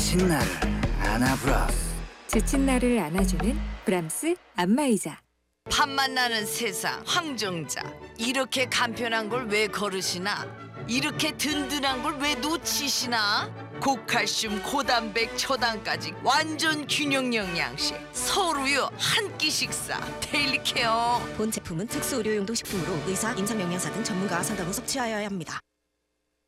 지친 나를 안아브라스. 지친 나를 안아주는 브람스 안마의자. 밥맛 나는 세상 황정자. 이렇게 간편한 걸 왜 거르시나? 이렇게 든든한 걸 왜 놓치시나? 고칼슘, 고단백, 초당까지 완전 균형 영양식. 서울우유 한 끼 식사 데일리 케어. 본 제품은 특수 의료용도 식품으로 의사, 임상영양사 등 전문가와 상담 후 섭취하여야 합니다.